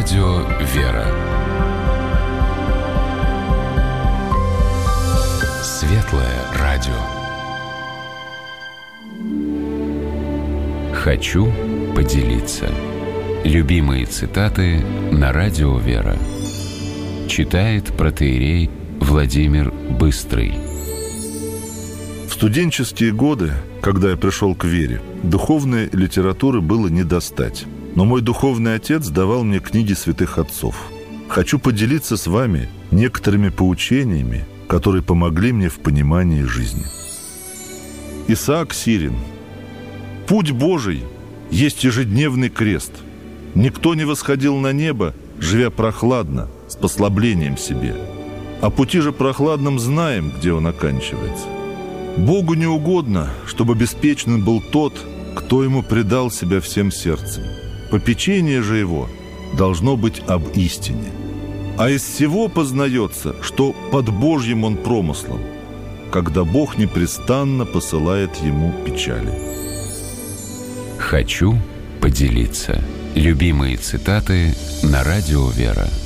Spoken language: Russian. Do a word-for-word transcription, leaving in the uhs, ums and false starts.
Радио «Вера». Светлое радио. Хочу поделиться. Любимые цитаты на Радио «Вера». Читает протоиерей Владимир Быстрый. В студенческие годы, когда я пришел к вере, духовной литературы было не достать. Но мой духовный отец давал мне книги святых отцов. Хочу поделиться с вами некоторыми поучениями, которые помогли мне в понимании жизни. Исаак Сирин. «Путь Божий есть ежедневный крест. Никто не восходил на небо, живя прохладно, с послаблением себе. О пути же прохладном знаем, где он оканчивается. Богу не угодно, чтобы беспечным был тот, кто ему предал себя всем сердцем. Попечение же его должно быть об истине. А из всего познается, что под Божьим он промыслом, когда Бог непрестанно посылает ему печали». Хочу поделиться. Любимые цитаты на Радио «Вера».